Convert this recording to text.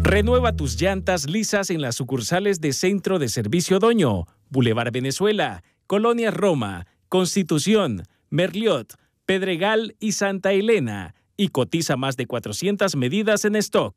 Renueva tus llantas lisas en las sucursales de Centro de Servicio Odoño, Boulevard Venezuela, Colonia Roma, Constitución, Merliot, Pedregal y Santa Elena, y cotiza más de 400 medidas en stock.